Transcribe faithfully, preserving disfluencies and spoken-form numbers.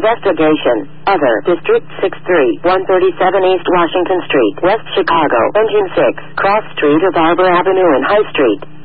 investigation. Other. District six three, one thirty-seven East Washington Street, West Chicago. Engine six, Cross Street of Arbor Avenue and High Street.